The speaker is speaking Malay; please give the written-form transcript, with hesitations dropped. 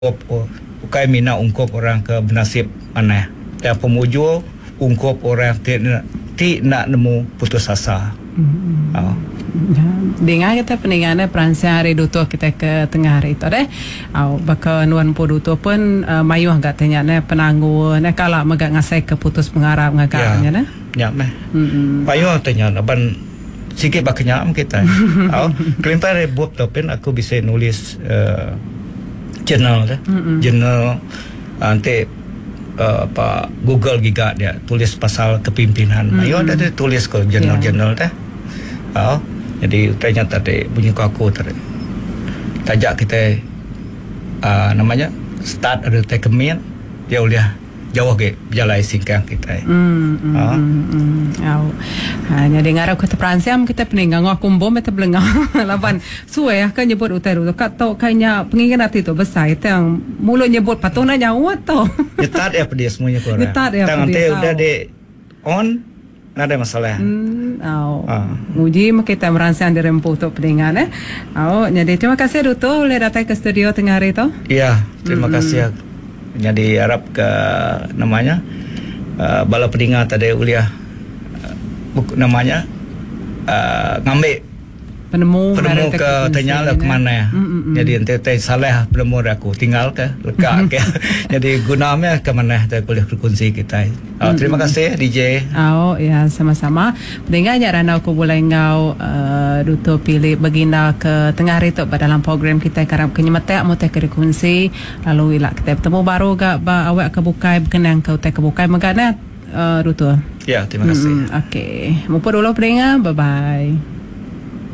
bukan mina ungkap orang ke bernasib mana. Dan pemujur ungkap orang ti nak nemu putus asa. Dengar kita peningannya peransian hari duto kita ke tengah hari itu deh. Baka nuan po duto pun mayuh katanya ne penangguan ne kalau megak ngasai ke putus pengarap ngagaknya ne. Ya meh. Payuh tanya ban sikit baknyam kita. Kelempar buat topen aku bisa nulis jurnal deh. Jurnal nanti apa Google giga dia tulis pasal kepimpinan. Ayo ada tulis ke jurnal-jurnal deh. Jadi ternyata tadi bunyi aku tadi tajak kita namanya start ada tekemin dia udah jauh ke jalan singkang kita. Jadi ngarap kata Pransiam kita peningang aku bom kita belengang lapan suwe kan nyebut utai tu kat tau kayaknya pengingat itu besar itu yang mulut nyebut patungnya nyawa tau. Nyetat ya pedis semuanya korang. Nyetat ya pedis. Tangan udah di on nggak ada masalah. Muji kita merasakan dirempuh untuk peningan jadi terima kasih Duto boleh datang ke studio tengah hari itu. Iya terima kasih. Jadi harap ke namanya bala peningan tadi uliah namanya ngambil penemu ke ternyata ke mana ya. Jadi ente salah penemu aku tinggal ke lekak ke. Jadi gunanya ke mana kita boleh berkongsi kita. Terima kasih DJ. Ya sama-sama. Pendengarnya Rana aku boleh ngau Duto pilih baginda ke tengah hari tu dalam program kita karap kenyemetek mau tak berkongsi lalu ilak kita bertemu baru gak awak kebukai berkenang kau tak kebukai magana Duto. Ya terima kasih. Okey. Mumpun dulu pendengar. Bye bye.